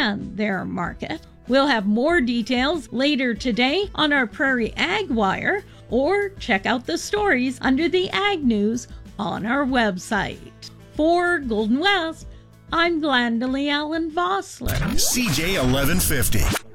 and their market. We'll have more details later today on our Prairie Ag Wire, or check out the stories under the Ag News on our website. For Golden West, I'm Glendalee Allen Vossler. CJ 1150.